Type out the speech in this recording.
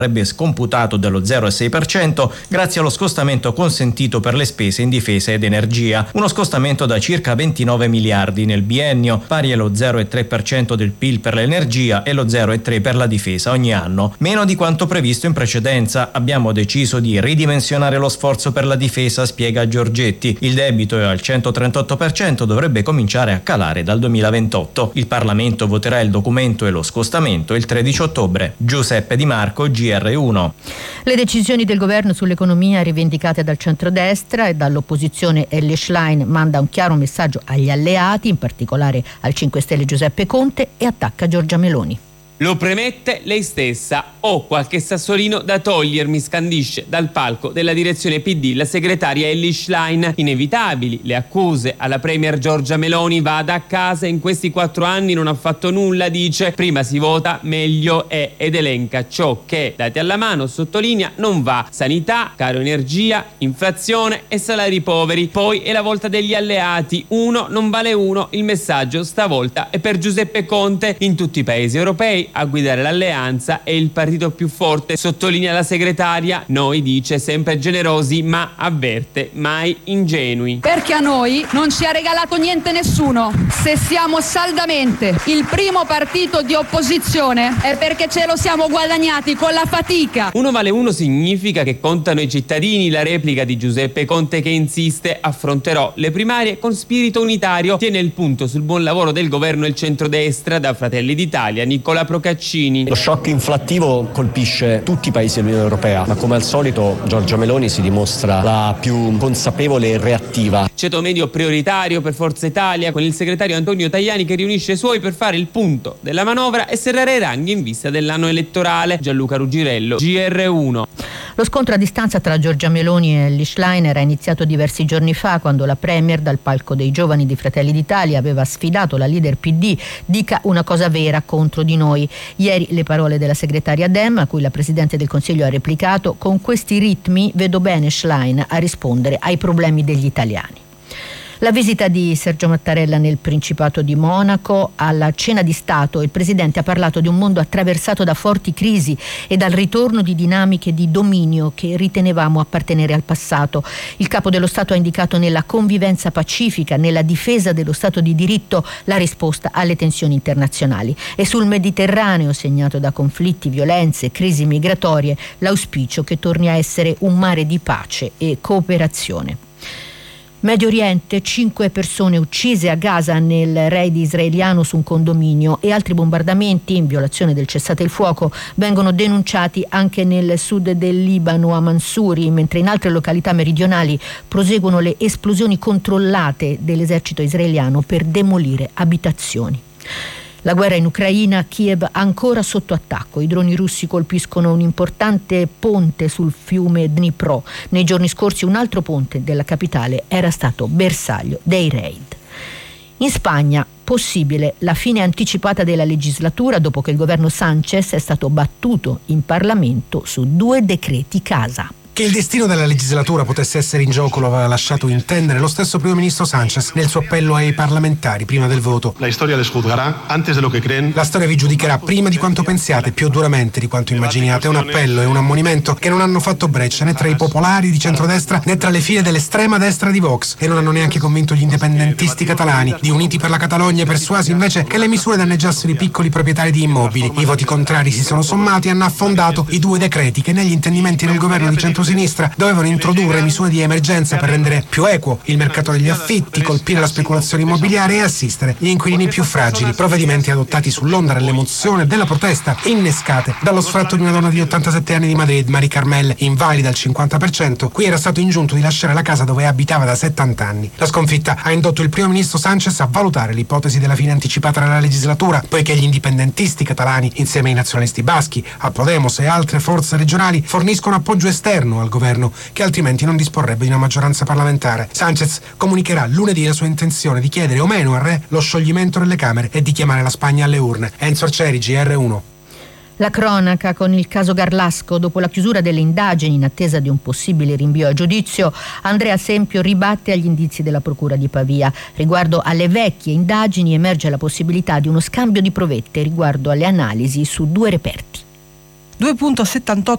avrebbe scomputato dello 0,6% grazie allo scostamento consentito per le spese in difesa ed energia, uno scostamento da circa 29 miliardi nel biennio, pari allo 0,3% del PIL per l'energia e lo 0,3% per la difesa ogni anno, meno di quanto previsto in precedenza. Abbiamo deciso di ridimensionare lo sforzo per la difesa, spiega Giorgetti. Il debito è al 138%, dovrebbe cominciare a calare dal 2028. Il Parlamento voterà il documento e lo scostamento il 13 ottobre. Giuseppe Di Marco, GR1. Le decisioni del governo sull'economia rivendicate dal centrodestra e dall'opposizione. Elly Schlein manda un chiaro messaggio agli alleati, in particolare al 5 Stelle Giuseppe Conte, e attacca Giorgia Meloni. Lo premette lei stessa. Ho qualche sassolino da togliermi, scandisce dal palco della direzione PD la segretaria Elly Schlein. Inevitabili le accuse alla premier Giorgia Meloni. Vada a casa, in questi 4 anni non ha fatto nulla, dice. Prima si vota, meglio è, ed elenca ciò che, dati alla mano, sottolinea, non va. Sanità, caro energia, inflazione e salari poveri. Poi è la volta degli alleati. Uno non vale uno. Il messaggio stavolta è per Giuseppe Conte. In tutti i paesi europei a guidare l'alleanza è il partito più forte, sottolinea la segretaria. Noi, dice, sempre generosi, ma avverte, mai ingenui. Perché a noi non ci ha regalato niente nessuno. Se siamo saldamente il primo partito di opposizione è perché ce lo siamo guadagnati con la fatica. Uno vale uno significa che contano i cittadini. La replica di Giuseppe Conte, che insiste: affronterò le primarie con spirito unitario. Tiene il punto sul buon lavoro del governo e il centrodestra. Da Fratelli d'Italia Nicola Procaccini. Lo shock inflattivo colpisce tutti i paesi dell'Unione Europea, ma come al solito Giorgia Meloni si dimostra la più consapevole e reattiva. Ceto medio prioritario per Forza Italia, con il segretario Antonio Tajani che riunisce i suoi per fare il punto della manovra e serrare i ranghi in vista dell'anno elettorale. Gianluca Ruggirello, GR1. Lo scontro a distanza tra Giorgia Meloni e Elly Schlein era iniziato diversi giorni fa, quando la premier dal palco dei giovani di Fratelli d'Italia aveva sfidato la leader PD: dica una cosa vera contro di noi. Ieri le parole della segretaria Dem, a cui la Presidente del Consiglio ha replicato: con questi ritmi vedo bene Schlein a rispondere ai problemi degli italiani. La visita di Sergio Mattarella nel Principato di Monaco. Alla cena di Stato il Presidente ha parlato di un mondo attraversato da forti crisi e dal ritorno di dinamiche di dominio che ritenevamo appartenere al passato. Il Capo dello Stato ha indicato nella convivenza pacifica, nella difesa dello Stato di diritto, la risposta alle tensioni internazionali. E sul Mediterraneo, segnato da conflitti, violenze, crisi migratorie, l'auspicio che torni a essere un mare di pace e cooperazione. Medio Oriente, 5 persone uccise a Gaza nel raid israeliano su un condominio, e altri bombardamenti in violazione del cessate il fuoco vengono denunciati anche nel sud del Libano, a Mansuri, mentre in altre località meridionali proseguono le esplosioni controllate dell'esercito israeliano per demolire abitazioni. La guerra in Ucraina, Kiev ancora sotto attacco. I droni russi colpiscono un importante ponte sul fiume Dnipro. Nei giorni scorsi un altro ponte della capitale era stato bersaglio dei raid. In Spagna, possibile la fine anticipata della legislatura dopo che il governo Sánchez è stato battuto in Parlamento su 2 decreti casa. Che il destino della legislatura potesse essere in gioco lo aveva lasciato intendere lo stesso primo ministro Sánchez nel suo appello ai parlamentari prima del voto. La storia les juzgará antes de lo que creen. La storia vi giudicherà prima di quanto pensiate, più duramente di quanto immaginiate. È un appello e un ammonimento che non hanno fatto breccia né tra i popolari di centrodestra né tra le file dell'estrema destra di Vox, e non hanno neanche convinto gli indipendentisti catalani, di Uniti per la Catalogna, persuasi invece che le misure danneggiassero i piccoli proprietari di immobili. I voti contrari si sono sommati e hanno affondato i 2 decreti che negli intendimenti del governo di centrosinistra dovevano introdurre misure di emergenza per rendere più equo il mercato degli affitti, colpire la speculazione immobiliare e assistere gli inquilini più fragili. Provvedimenti adottati sull'onda dell'emozione e della protesta, innescate dallo sfratto di una donna di 87 anni di Madrid, Marie Carmel, invalida al 50%. Qui era stato ingiunto di lasciare la casa dove abitava da 70 anni. La sconfitta ha indotto il primo ministro Sánchez a valutare l'ipotesi della fine anticipata della legislatura, poiché gli indipendentisti catalani, insieme ai nazionalisti baschi, a Podemos e altre forze regionali, forniscono appoggio esterno al governo, che altrimenti non disporrebbe di una maggioranza parlamentare. Sánchez comunicherà lunedì la sua intenzione di chiedere o meno al re lo scioglimento delle Camere e di chiamare la Spagna alle urne. Enzo Arcieri, GR1. La cronaca con il caso Garlasco. Dopo la chiusura delle indagini in attesa di un possibile rinvio a giudizio, Andrea Sempio ribatte agli indizi della Procura di Pavia. Riguardo alle vecchie indagini emerge la possibilità di uno scambio di provette riguardo alle analisi su 2 reperti. 2,78